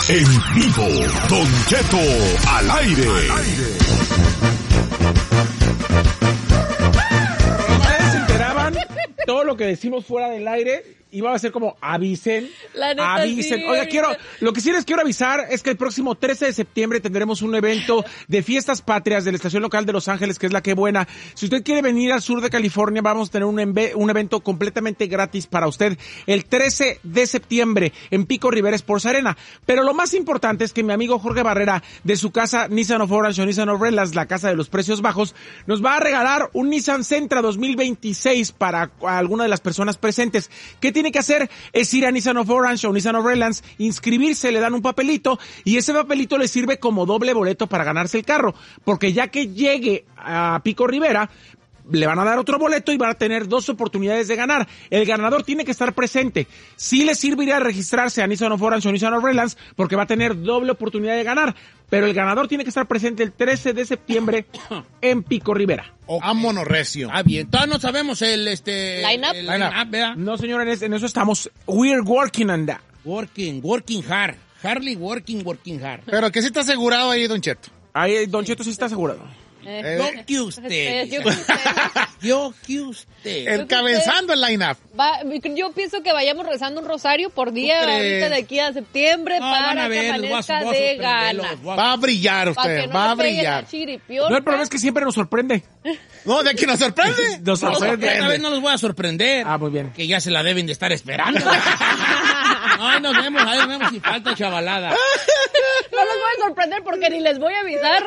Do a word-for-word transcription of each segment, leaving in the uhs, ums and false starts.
En vivo, Don Cheto al aire. ¿Ustedes se enteraban? Todo lo que decimos fuera del aire iba a ser como avisen, La neta, avisen. sí, Oiga, quiero, ahorita. lo que sí les quiero avisar es que el próximo trece de septiembre tendremos un evento de fiestas patrias de la estación local de Los Ángeles, que es la Que Buena. Si usted quiere venir al sur de California, vamos a tener un, enve- un evento completamente gratis para usted el trece de septiembre en Pico Rivera Sports Arena. Pero lo más importante es que mi amigo Jorge Barrera, de su casa Nissan of Orange o Nissan of Redlands, la casa de los precios bajos, nos va a regalar un Nissan Sentra dos mil veintiséis para alguna de las personas presentes. ¿Qué tiene que hacer? Es ir a Nissan of Orange o Nissan of Redlands, inscribirse, le dan un papelito y ese papelito le sirve como doble boleto para ganarse el carro, porque ya que llegue a Pico Rivera, le van a dar otro boleto y van a tener dos oportunidades de ganar. El ganador tiene que estar presente. Sí le serviría registrarse a Nissan of Orange o Nissan of Redlands porque va a tener doble oportunidad de ganar, pero el ganador tiene que estar presente el trece de septiembre en Pico Rivera. Okay. Vámonos, recio. Ah, bien. Todavía no sabemos el, este... Line-up. el line-up, ¿verdad? No, señor, en, es- en eso estamos. We're working on that. Working, working hard. Harley working, working hard. Pero que sí está asegurado ahí, Don Cheto. Ahí, Don Cheto sí está asegurado. Eh, Yo que usted. eh, yo que usted. Yo que usted. El cabezando el line-up. Va- yo pienso que vayamos rezando un rosario por día ¿Tú crees? ahorita de aquí a septiembre No, van para a que ver, los voy a- amanezca voy a de sorprenderlos, gana. voy a- Va a brillar Para usted, que no va a le pegue la brillar. chiripiorca. No, el problema es que siempre nos sorprende. No, de que nos sorprende. Nos No, sorprende. esta vez no los voy a sorprender. Ah, muy bien. Que ya se la deben de estar esperando. Ay, nos vemos, ahí nos vemos sin falta, chavalada. No los voy a sorprender porque ni les voy a avisar.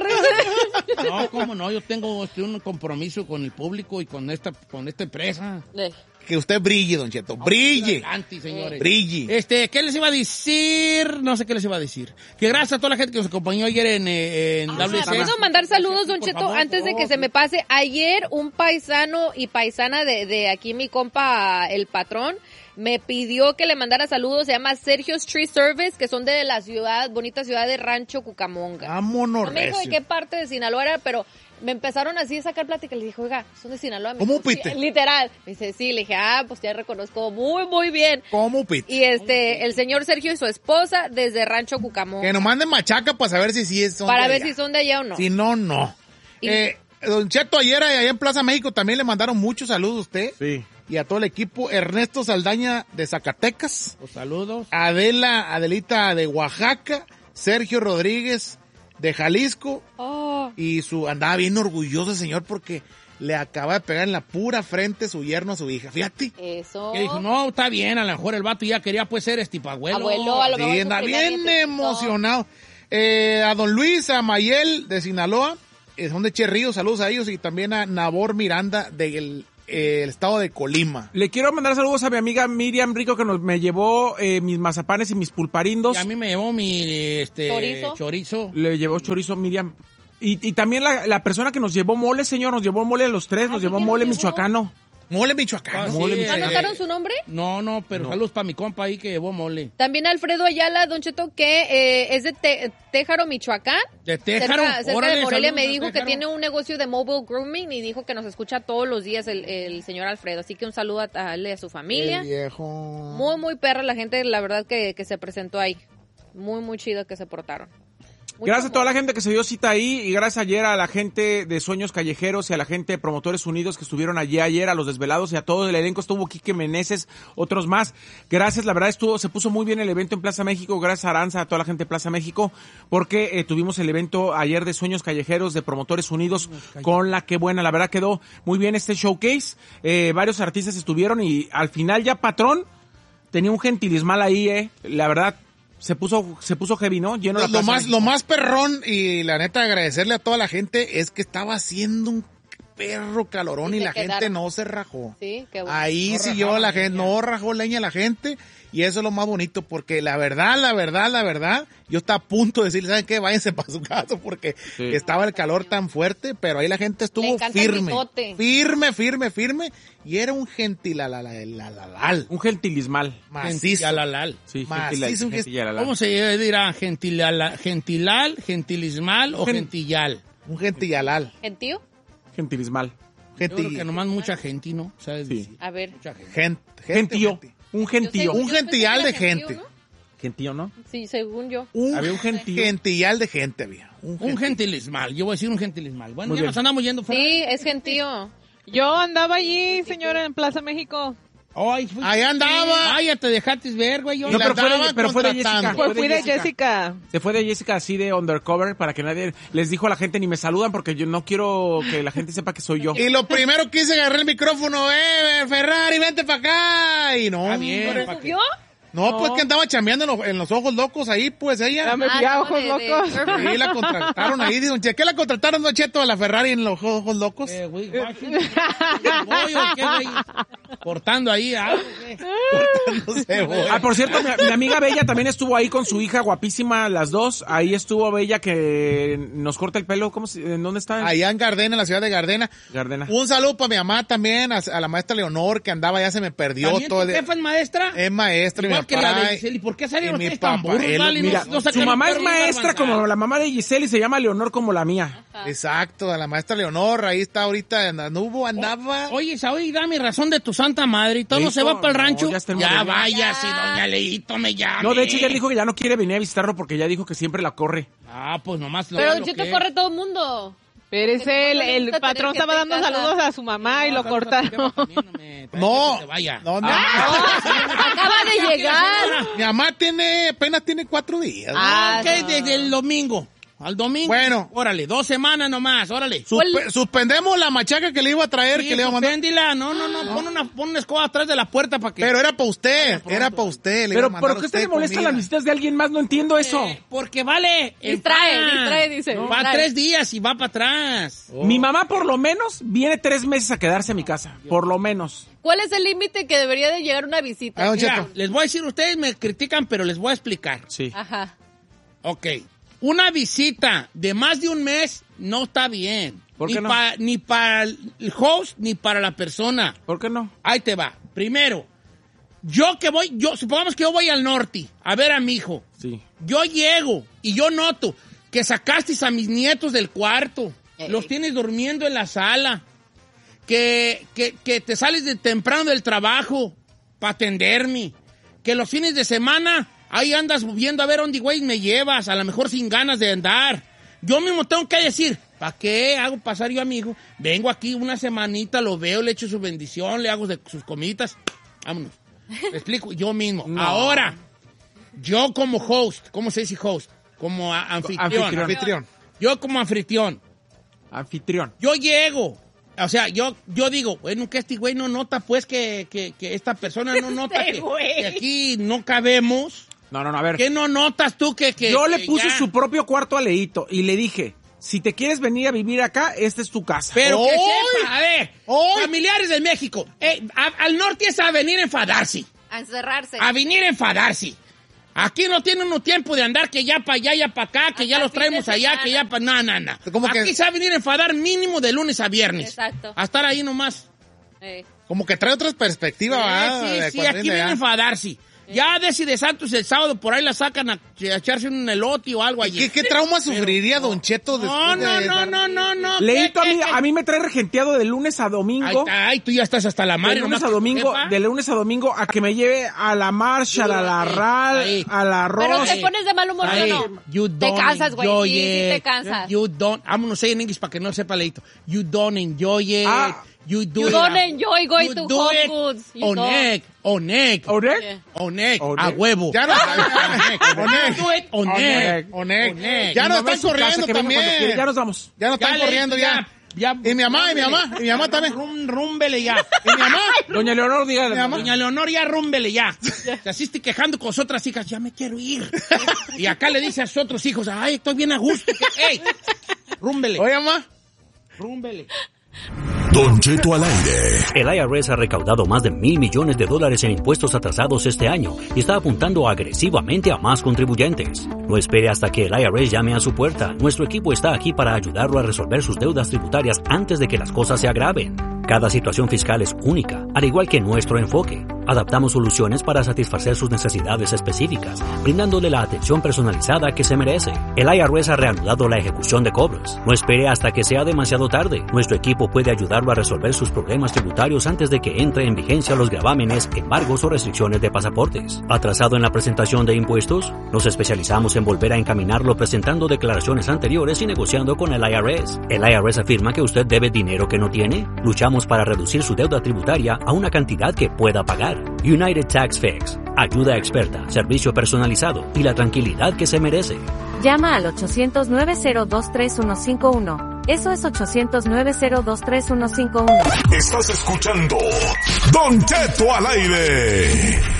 No, cómo no, yo tengo este, un compromiso con el público y con esta, con esta empresa. Eh, Que usted brille, Don Cheto, brille. Adelante, señores. Brille. Este, ¿qué les iba a decir? No sé qué les iba a decir. Que gracias a toda la gente que nos acompañó ayer en, eh, en Ah, W C. ¿puedo mandar saludos, Don Por Cheto, favor. antes de que se me pase? Ayer un paisano y paisana de, de aquí, mi compa, el patrón, me pidió que le mandara saludos. Se llama Sergio's Tree Service, que son de la ciudad, bonita ciudad de Rancho Cucamonga. Vámonos, No me dijo de recio. qué parte de Sinaloa era, pero me empezaron así a sacar plática. Le dije, oiga, son de Sinaloa. Me ¿Cómo dijo, pite? "Sí", literal. Me dice, sí. Le dije, ah, pues ya reconozco muy, muy bien. ¿Cómo, Pete? Y este, el señor Sergio y su esposa desde Rancho Cucamonga. Que nos manden machaca para saber si sí son Para de ver allá. si son de allá o no. Si no, no. Y- Eh, Don Cheto, ayer allá en Plaza México también le mandaron muchos saludos a usted. Sí. Y a todo el equipo. Ernesto Saldaña de Zacatecas. Los saludos. Adela, Adelita de Oaxaca. Sergio Rodríguez de Jalisco. Oh. Y su andaba bien orgulloso el señor porque le acaba de pegar en la pura frente su yerno a su hija. Fíjate. Eso. Que dijo, no, está bien, a lo mejor el vato ya quería pues ser estipabuelo. Abuelo, a lo mejor Sí, su anda primer bien nietecito. emocionado. Eh, a don Luis, a Mayel de Sinaloa, eh, son de Cherrío, saludos a ellos, y también a Nabor Miranda del eh, el estado de Colima. Le quiero mandar saludos a mi amiga Miriam Rico, que nos, me llevó eh, mis mazapanes y mis pulparindos. Y a mí me llevó mi este, ¿Chorizo? chorizo. Le llevó chorizo Miriam. Y, y también la, la persona que nos llevó mole, señor, nos llevó mole a los tres, nos ¿sí llevó quién mole nos llevó? michoacano. Mole Michoacán. Ah, Mole sí, michoacano. ¿Anotaron eh, su nombre? No, no, pero No. saludos para mi compa ahí que llevó mole. También Alfredo Ayala, Don Cheto, que eh, es de Te- Téjaro, Michoacán. De Téjaro, Cerca, cerca órale, de Morelia. saludos Me a dijo que Téjaro. tiene un negocio de mobile grooming y dijo que nos escucha todos los días el, el señor Alfredo. Así que un saludo a, a él y a su familia. El viejo. Muy, muy perra la gente, la verdad, que, que se presentó ahí. Muy, muy chido que se portaron. Mucho Gracias a toda la amor. gente que se dio cita ahí y gracias ayer a la gente de Sueños Callejeros y a la gente de Promotores Unidos que estuvieron allí ayer, a los desvelados y a todo el elenco. Estuvo Quique Meneses, otros más. Gracias, la verdad estuvo, se puso muy bien el evento en Plaza México. Gracias a Aranza, a toda la gente de Plaza México, porque eh, tuvimos el evento ayer de Sueños Callejeros de Promotores Unidos con la que buena. La verdad quedó muy bien este showcase. Eh, varios artistas estuvieron y al final ya Patrón tenía un gentilismal ahí, eh. La verdad, se puso, se puso heavy, ¿no? Lleno la Lo Plaza más, México. lo más perrón, y la neta agradecerle a toda la gente, es que estaba haciendo un perro calorón Y y se la gente quedaron. no se rajó. Sí, qué bueno. Ahí No siguió rajaron la leña. gente, no rajó leña la gente, y eso es lo más bonito, porque la verdad, la verdad, la verdad, yo estaba a punto de decirle, ¿saben qué? Váyanse para su casa, porque Sí. estaba el calor tan fuerte, pero ahí la gente Le estuvo encanta el firme, mitote. firme, firme, firme, y era un gentilalalal, Un gentilismal. macizo, Gentilalal. Sí, Macizo, gentila- que- gentilalal. ¿Cómo se dirá? Gentilala- ¿Gentilal, gentilismal o Gen- gentillal? un gentilalal, ¿Gentío? Gentilismal. Yo creo genti, que nomás mucha gente, ¿no? ¿Sabes Sí. decir? A ver. Mucha gente. gent, gente, Gentío. gente. Un Yo gentío. sé- Un yo pensé que gential era de gentío, gente. ¿no? Gentío, ¿no? Sí, según yo. Un Había un gentío. gentillal de gente había. Un, Un gentil. gentilismal, yo voy a decir un gentilismal. Bueno, Muy ya bien. nos andamos yendo. Ferrari. Sí, es gentío. Yo andaba allí, señora, en Plaza México. Ay, fui- Ahí andaba. Ay, ya te dejaste ver, güey. Yo No, la pero fue, de, andaban pero fue de contratando. Jessica. Pues fue fui de Jessica. Se fue de Jessica así de undercover para que nadie les dijo a la gente ni me saludan porque yo no quiero que la gente sepa que soy yo. Y lo primero que hice, agarré el micrófono, eh, Ferrari, vente para acá. Y no, Está bien, hombre. pa' que- ¿Yo? No, pues que andaba chambeando en los, en los ojos locos ahí, pues ella. Ya me Ah, vi a no, ojos de- de locos. surfer. Sí, la contrataron ahí. Dicen, ¿qué la contrataron, Don Cheto, a la Ferrari en los ojos locos? Eh, güey, guay, voy, ¿o qué, güey? Cortando ahí algo, ¿qué? No sé, güey. Ah, por cierto, mi, mi amiga Bella también estuvo ahí con su hija guapísima, las dos. Ahí estuvo Bella que nos corta el pelo. ¿Cómo se, ¿En dónde está? Allá en Gardena, en la ciudad de Gardena. Gardena. Un saludo para mi mamá también, a, a la maestra Leonor, que andaba, ya se me perdió ¿También todo tu el jefa es maestra? Es maestra, y mi Igual que la papá. de Giselle. ¿Y por qué salieron y mi ustedes tan papá, burros, él- vale? No- Mira, no sacan su el mamá es perro bien maestra garbanzado. como la mamá de Giselle y se llama Leonor como la mía. Exacto, a la maestra Leonor, ahí está ahorita, no hubo, andaba. Oye, Saúl, dame razón de tu santa madre. Y todo Leito, se va para el no, rancho. ya está en ya Morelia. vaya, si doña Leito me llame. No, de hecho ya dijo que ya no quiere venir a visitarlo porque ya dijo que siempre la corre. Ah, pues nomás lo Pero lo yo que- te corre todo el mundo. Espérese, el, el gusta patrón tener estaba gente dando en casa. saludos a su mamá y lo No, saludos a tu cortaron. jefa también, no me- No, que se vaya. no, no. Acaba de llegar. Mi mamá tiene, apenas tiene cuatro días. ¿no? Ah, Ah, ok, no. desde el domingo. Al domingo. Bueno. Órale, dos semanas nomás, órale. Suspe- suspendemos la machaca que le iba a traer, Sí, que le iba a mandar. suspéndila. No, no, no, Pon, una, pon una escoba atrás de la puerta para que... Pero era para usted, pronto. era para usted. Le Pero iba a mandar ¿por qué a usted le molestan comida. las visitas de alguien más? No entiendo eso. Eh, porque vale... Distrae, enfada. distrae, dice, Va distrae. tres días y va para atrás. Mi mamá por lo menos viene tres meses a quedarse a mi casa. Por lo menos. ¿Cuál es el límite que debería de llegar una visita? Ah, don Mira, Cheto. les voy a decir, ustedes me critican, pero les voy a explicar. Sí. Ajá. Ok. Una visita de más de un mes no está bien. ¿Por qué ni no? pa- ni para el host ni para la persona. ¿Por qué no? Ahí te va. Primero, yo que voy, yo supongamos que yo voy al norte a ver a mi hijo. Sí. Yo llego y yo noto que sacaste a mis nietos del cuarto. Ey. Los tienes durmiendo en la sala. Que, que, que te sales de temprano del trabajo para atenderme. Que los fines de semana ahí andas viendo a ver dónde, güey, me llevas. A lo mejor sin ganas de andar. Yo mismo tengo que decir, ¿para qué hago pasar yo a mi hijo? Vengo aquí una semanita, lo veo, le echo su bendición, le hago de sus comiditas. Vámonos. ¿Me explico? Yo mismo. No. Ahora, yo como host, ¿cómo se dice host? Como a- anfitrión. Anfitrión. Anfitrión. Yo como anfitrión. Anfitrión. Yo llego. O sea, yo, yo digo, bueno, que este güey no nota, pues, que, que, que esta persona no nota que, que aquí no cabemos. No, no, no, a ver. ¿Qué no notas tú que... que Yo que le puse ya? su propio cuarto a Leito y le dije, si te quieres venir a vivir acá, esta es tu casa. Pero que ¡Hoy! sepa, a ver, ¡Hoy! familiares de México, eh, a- al norte es a venir a enfadarse, A encerrarse. a venir a enfadarse. Aquí no tiene uno tiempo de andar que ya para allá, ya para acá, que Hasta ya los el fin de traemos allá, semana. que ya para... No, no, no. ¿Cómo que- Aquí se va a venir a enfadar mínimo de lunes a viernes. Exacto. A estar ahí nomás. Eh. Como que trae otras perspectivas, ¿verdad? Sí, De sí, cuando aquí viene viene a allá. enfadarse. Ya de si de Santos el sábado por ahí la sacan a, a echarse un elote o algo allí. ¿Qué, qué trauma sufriría Don Cheto después No, no, de... no, no, no, no. Leito a ¿Qué, mí, qué, qué? a mí me trae regenteado de lunes a Ahí domingo. está, ay, tú ya estás hasta la madre. De lunes nomás a que tu domingo, jefa. de lunes a domingo a que me lleve a la marcha, a la Ahí, ral, ahí. al arroz. Pero te pones de mal humor, Ahí, ¿o no? you Te don't cansas, güey. enjoy Sí, sí te it. cansas. You don't, I'm gonna say in English para que no sepa Leito. You don't enjoy it. Ah. You do You it. don't enjoy going You to do Whole it Foods. You On don't. egg, on egg, ¿Orek? Yeah. on egg, On a egg. huevo. Ya no, You do it on On egg, egg. on On egg. Ya Mi nos mamá están en su casa, corriendo que venga cuando también. quiera. Ya nos vamos. Ya nos Ya, están Leito, corriendo ya. ya. Y mi mamá, y mi mamá, y mi mamá también. Rum, rúmbele ya. Y mi mamá. Doña Leonor, diga. Mi mamá. Doña Leonor, ya rúmbele ya. Se asiste quejando con sus otras hijas, ya me quiero ir. Y acá le dice a sus otros hijos, ay, estoy bien a gusto. ¡Ey! Rúmbele, Oye, mamá. rúmbele. Don Cheto al aire. El I R S ha recaudado más de mil millones de dólares en impuestos atrasados este año y está apuntando agresivamente a más contribuyentes. No espere hasta que el I R S llame a su puerta. Nuestro equipo está aquí para ayudarlo a resolver sus deudas tributarias antes de que las cosas se agraven. Cada situación fiscal es única, al igual que nuestro enfoque. Adaptamos soluciones para satisfacer sus necesidades específicas, brindándole la atención personalizada que se merece. El I R S ha reanudado la ejecución de cobros. No espere hasta que sea demasiado tarde. Nuestro equipo puede ayudarlo a resolver sus problemas tributarios antes de que entre en vigencia los gravámenes, embargos o restricciones de pasaportes. ¿Atrasado en la presentación de impuestos? Nos especializamos en volver a encaminarlo presentando declaraciones anteriores y negociando con el I R S. ¿El I R S afirma que usted debe dinero que no tiene? Luchamos para reducir su deuda tributaria a una cantidad que pueda pagar. United Tax Fix. Ayuda experta, servicio personalizado y la tranquilidad que se merece. Llama al ochocientos, nueve cero dos, tres uno cinco uno. Eso es ochocientos, nueve cero dos, tres uno cinco uno. Estás escuchando Don Cheto al aire.